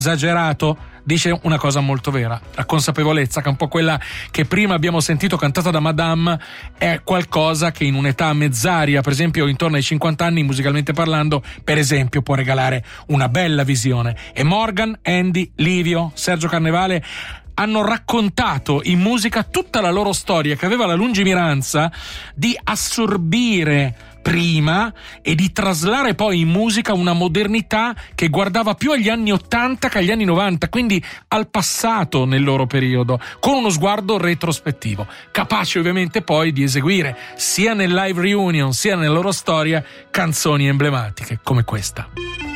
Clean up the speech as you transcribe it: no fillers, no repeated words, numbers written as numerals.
esagerato, dice una cosa molto vera. La consapevolezza, che è un po' quella che prima abbiamo sentito cantata da Madame, è qualcosa che in un'età mezzaria, per esempio intorno ai 50 anni, musicalmente parlando, per esempio, può regalare una bella visione. E Morgan, Andy, Livio, Sergio Carnevale hanno raccontato in musica tutta la loro storia, che aveva la lungimiranza di assorbire prima e di traslare poi in musica una modernità che guardava più agli anni 80 che agli anni 90, quindi al passato nel loro periodo, con uno sguardo retrospettivo, capaci ovviamente poi di eseguire sia nel live reunion sia nella loro storia canzoni emblematiche come questa.